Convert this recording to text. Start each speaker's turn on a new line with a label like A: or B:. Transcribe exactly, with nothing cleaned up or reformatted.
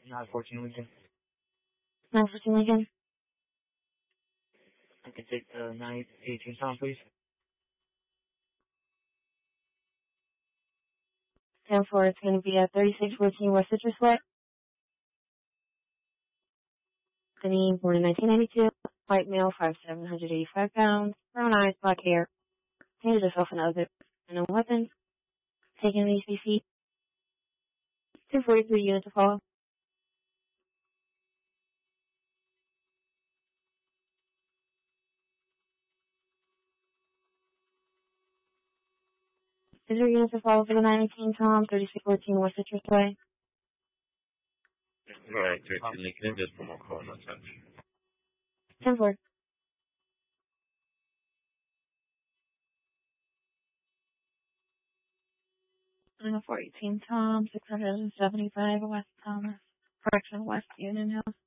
A: nine fourteen Lincoln.
B: nine fourteen Lincoln.
A: I can take the nine eighteen Tom, please.
B: ten four, it's going to be at thirty-six fourteen West Citrus Way. The name, born in nineteen ninety-two, white male, five seven, one hundred eighty-five pounds, brown eyes, black hair, painted herself and other, and no weapons, taken in the E C C. two forty-three units to follow. Is there units to follow for the nine eighteen Tom, thirty-six fourteen West Citrus Way?
C: Alright, thirteen Lincoln, just one more call, no touch.
B: ten four. four eighteen Tom, six hundred seventy-five West Thomas, correction, West Union House.